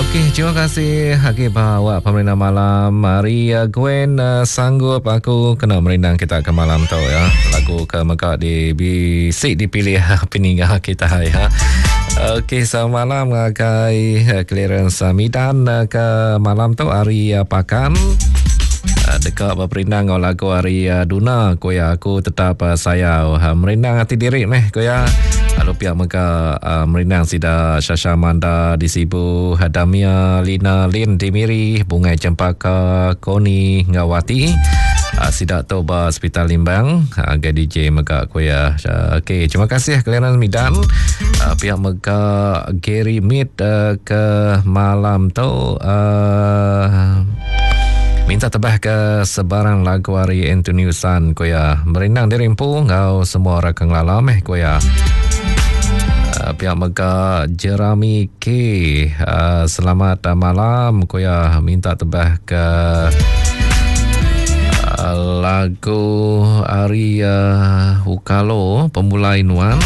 Okey, terima kasih Hakim awak pemerintah malam. Hari Gwen sanggup aku kena merindang kita ke malam tu ya. Lagu ke Mekak di bisik dipilih peninggal kita ya. Okey, selamat malam kai clearance Midan ke malam tu hari pakan. Dekat berperindang dengan lagu hari Duna koya aku tetap sayau merindang hati diri meh koya. Lalu pihak mereka merindang sida Syasha Manda di Sibu, Hadamia Lina Lin di Miri, Bungai Cempaka Koni Ngawati, sida Toba Hospital Limbang, DJ mereka koya. Okey, terima kasih kalian Midan. Pihak mereka Gary Mid ke malam tu minta tebah ke sebarang lagu hari Antoniusan koya. Merindang di rimpu ngau semua rakan lalam koya. Pihak mereka Jeremy K, selamat malam koya, minta tebah ke lagu hari Hukalo Pemulai Nuan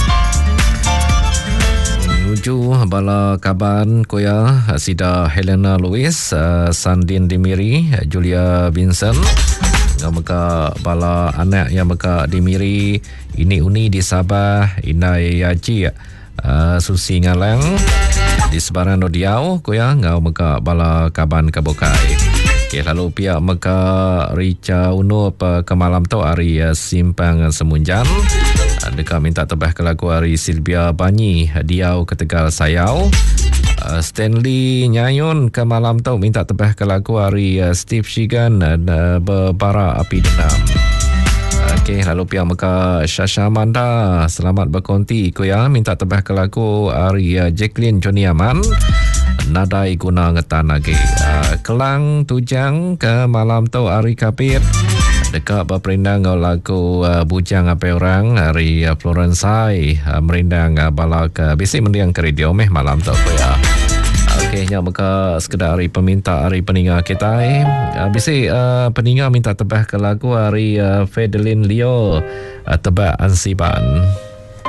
menuju bala kaban koya sida Helena Louis, Sandin Dimiri, Julia Vincent yang mereka bala anak yang mereka dimiri ini Uni di Sabah, Inai Yaji, Susi Ngalang di sebarang Rodiau koya ngau mereka bala kaban kabokai. Okay, lalu pihak mereka Rica Unup ke malam tu hari Simpang Semunjan. Dekat minta tebah ke lagu hari Silvia Banyi Diau ke Tegal Sayau. Stanley Nyayun ke malam tu minta tebah ke lagu hari Steve Shigan Berbara Api Dendam. Okey, lalu pihak mereka Syasha Manda selamat berkonti koya, minta tebah ke lagu hari Jacqueline Joni Aman Nadai Guna Ngetan lagi. Kelang Tujang ke malam tu hari Kapit dekat berperindang lagu Bujang Apa Orang hari Florence Hai merindang bala ke bisik mendiang ke radio meh malam tu koya. Okey, nya mereka sekedar hari peminta hari peninggal kita bisik peninggal minta tebah ke lagu hari Fedelin Leo tebak Ansiban.